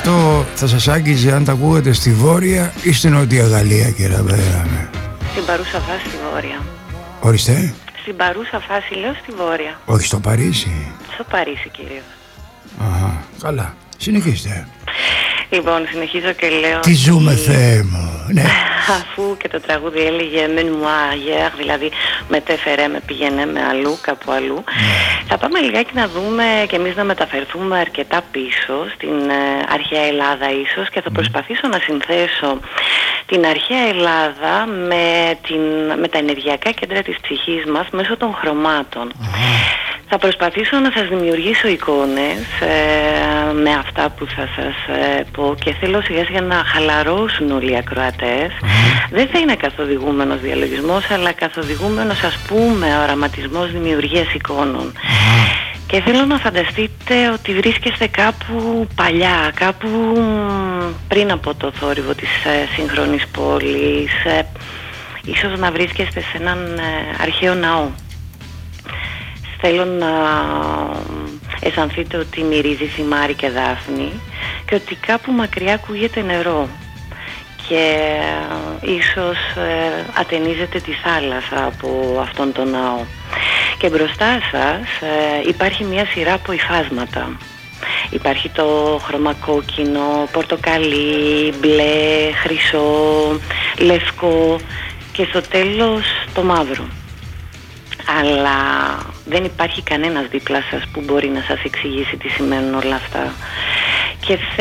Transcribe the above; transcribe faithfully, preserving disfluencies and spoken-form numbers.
αυτό θα σας άγγιζε αν τα ακούγατε στη Βόρεια ή στην Νότια Γαλλία, κύριε Μπέδαμε? Στην παρούσα φάση στη Βόρεια. Ορίστε. Στην παρούσα φάση λέω στη Βόρεια. Όχι στο Παρίσι? Στο Παρίσι κυρίως. Αχα, καλά. Συνεχίστε. Λοιπόν, συνεχίζω και λέω... Τι ζούμε, Θεέ μου, ναι. Αφού και το τραγούδι έλεγε «Mène-moi ailleurs», δηλαδή μετέφερε με, πήγαινε με αλλού, κάπου αλλού, ναι. Θα πάμε λιγάκι να δούμε και εμείς να μεταφερθούμε αρκετά πίσω στην ε, αρχαία Ελλάδα ίσως, και θα προσπαθήσω να συνθέσω την αρχαία Ελλάδα με, την, με τα ενεργειακά κέντρα της ψυχής μας μέσω των χρωμάτων. Θα προσπαθήσω να σας δημιουργήσω εικόνες ε, με αυτά που θα σας ε, πω, και θέλω σιγά σιγά να χαλαρώσουν όλοι οι ακροατές. Mm. Δεν θα είναι καθοδηγούμενος διαλογισμός, αλλά καθοδηγούμενος, ας πούμε, οραματισμός δημιουργίας εικόνων. Mm. Και θέλω να φανταστείτε ότι βρίσκεστε κάπου παλιά, κάπου πριν από το θόρυβο της ε, σύγχρονης πόλης. Ε, ίσως να βρίσκεστε σε έναν ε, αρχαίο ναό. Θέλω να αισθανθείτε ότι μυρίζει θυμάρι και δάφνη και ότι κάπου μακριά ακούγεται νερό και ίσως ε, ατενίζεται τη θάλασσα από αυτόν τον ναό. Και μπροστά σας ε, υπάρχει μια σειρά από υφάσματα. Υπάρχει το χρώμα κόκκινο, πορτοκαλί, μπλε, χρυσό, λευκό και στο τέλος το μαύρο. Αλλά δεν υπάρχει κανένας δίπλα σας που μπορεί να σας εξηγήσει τι σημαίνουν όλα αυτά. Και